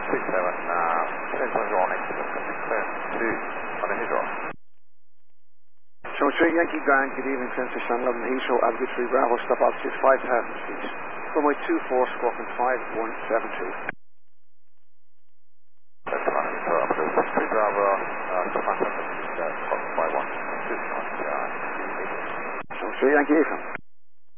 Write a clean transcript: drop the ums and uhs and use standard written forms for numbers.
So 3 Yankee Grand, good evening, Sensor Sun, London Heathrow, Altitude 3 Bravo, stop altitude 5,000 feet. Runway 24, squawking 5172. So 3 Yankee Eagle.